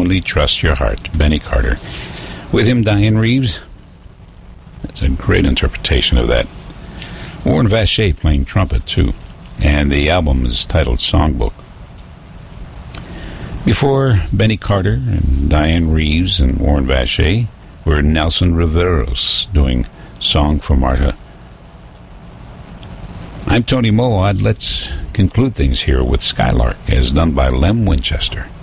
Only Trust Your Heart, Benny Carter. With him, Diane Reeves. That's a great interpretation of that. Warren Vacher playing trumpet, too. And the album is titled Songbook. Before Benny Carter and Diane Reeves and Warren Vacher were Nelson Riveros doing Song for Martha. I'm Tony Moawad. Let's conclude things here with Skylark, as done by Lem Winchester.